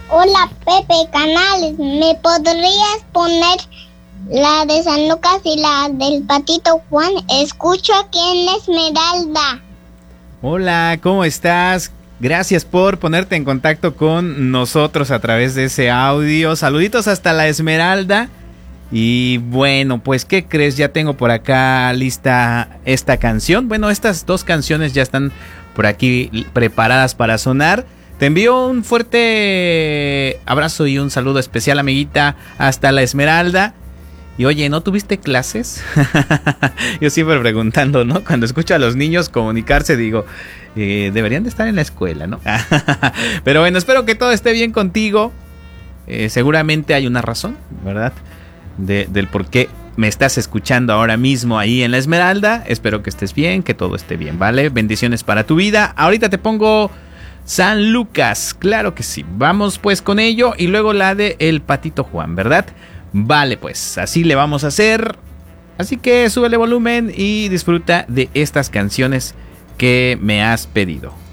Hola Pepe Canales, ¿me podrías poner la de San Lucas y la del Patito Juan? Escucho aquí en Esmeralda. Hola, ¿cómo estás? Gracias por ponerte en contacto con nosotros a través de ese audio. Saluditos hasta la Esmeralda. Y bueno, pues ¿qué crees? Ya tengo por acá lista esta canción. Bueno, estas dos canciones ya están por aquí preparadas para sonar. Te envío un fuerte abrazo y un saludo especial, amiguita, hasta la Esmeralda. Y oye, ¿no tuviste clases? Yo siempre preguntando, ¿no? Cuando escucho a los niños comunicarse, digo, deberían de estar en la escuela, ¿no? Pero bueno, espero que todo esté bien contigo. Seguramente hay una razón, ¿verdad? Del por qué me estás escuchando ahora mismo ahí en la Esmeralda. Espero que estés bien, que todo esté bien, ¿vale? Bendiciones para tu vida. Ahorita te pongo San Lucas, claro que sí. Vamos pues con ello y luego la de El Patito Juan, ¿verdad? Vale, pues así le vamos a hacer. Así que súbele volumen y disfruta de estas canciones que me has pedido.